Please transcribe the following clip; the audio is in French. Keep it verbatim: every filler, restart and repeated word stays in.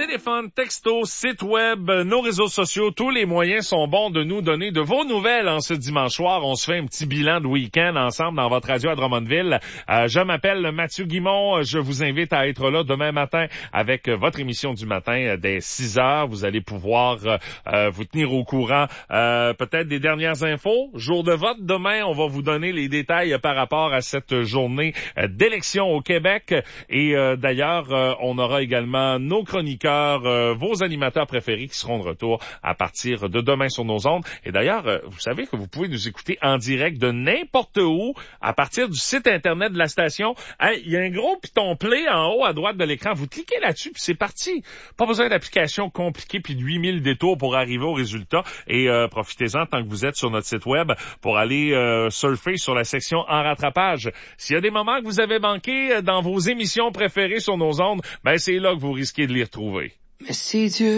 téléphone, texto, site web, nos réseaux sociaux, tous les moyens sont bons de nous donner de vos nouvelles en ce dimanche soir. On se fait un petit bilan de week-end ensemble dans votre radio à Drummondville. Euh, je m'appelle Mathieu Guimont. Je vous invite à être là demain matin avec votre émission du matin dès six heures. Vous allez pouvoir euh, vous tenir au courant euh, peut-être des dernières infos. Jour de vote demain, on va vous donner les détails par rapport à cette journée d'élection au Québec. Et euh, d'ailleurs, euh, on aura également nos chroniqueurs, euh, vos animateurs préférés qui seront de retour à partir de demain sur nos ondes. Et d'ailleurs, euh, vous savez que vous pouvez nous écouter en direct de n'importe où à partir du site Internet de la station. Hey, il y a un gros piton play en haut à droite de l'écran. Vous cliquez là-dessus puis c'est parti. Pas besoin d'application compliquée puis de huit mille détours pour arriver au résultat. Et euh, profitez-en tant que vous êtes sur notre site web pour aller euh, surfer sur la section en rattrapage. S'il y a des moments que vous avez manqué dans vos émissions préférées sur nos ondes, ben c'est là que vous risquez de les retrouver. Mais si Dieu